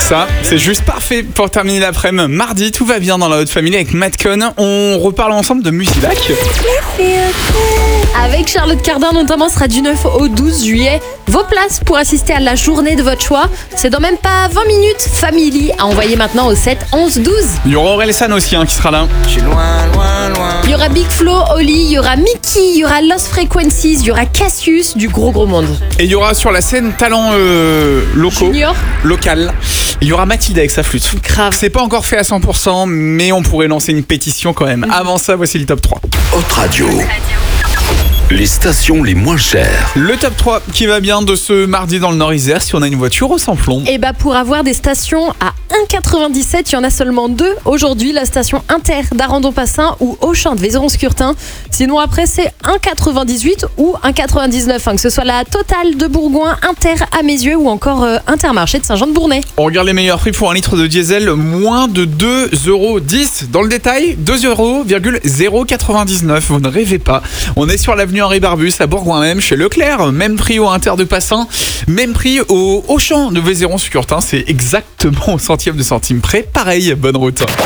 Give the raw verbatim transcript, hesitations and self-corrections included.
Ça, c'est juste parfait pour terminer l'après-midi. Mardi, tout va bien dans la haute famille avec Matt Cohn. On reparle ensemble de Musilac. Avec Charlotte Cardin notamment, sera du neuf au douze juillet. Vos places pour assister à la journée de votre choix, c'est dans même pas vingt minutes. Family à envoyer maintenant au sept onze douze. Il y aura Orelsan aussi hein, qui sera là. Je suis loin, loin, loin. Il y aura Big Flo, Oli, il y aura Mickey, il y aura Lost Frequencies, il y aura Cassius, du gros gros monde. Et il y aura sur la scène talents euh, locaux, Junior. local. Il y aura Mathilde avec sa flûte. Grave. C'est pas encore fait à cent pour cent, mais on pourrait lancer une pétition quand même. Avant ça, voici le top trois. Haute Radio. Les stations les moins chères. Le top trois qui va bien de ce mardi dans le Nord-Isère si on a une voiture au samplon. Et bah pour avoir des stations à un virgule quatre-vingt-dix-sept, il y en a seulement deux aujourd'hui, la station Inter d'Arandon-Passin ou Auchan de Vézeron-Scurtin. Sinon après c'est un virgule quatre-vingt-dix-huit ou un virgule quatre-vingt-dix-neuf, hein, que ce soit la Totale de Bourgoin, Inter à Mézieux ou encore euh, Intermarché de Saint-Jean-de-Bournay. On regarde les meilleurs prix pour un litre de diesel, moins de deux euros dix. Dans le détail, deux euros zéro quatre-vingt-dix-neuf. Vous ne rêvez pas. On est sur l'avenue Henri Barbus à Bourgoin même, chez Leclerc. Même prix au Inter de Passin, même prix au Auchan de Vézeron-Scurtin. C'est exactement au centième de centime près. Pareil, bonne route.